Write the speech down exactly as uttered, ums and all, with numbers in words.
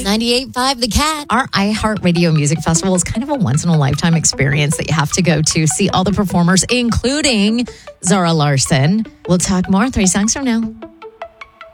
ninety-eight point five The Cat. Our iHeartRadio Music Festival is kind of a once-in-a-lifetime experience that you have to go to, see all the performers, including Zara Larsson. We'll talk more three songs from now.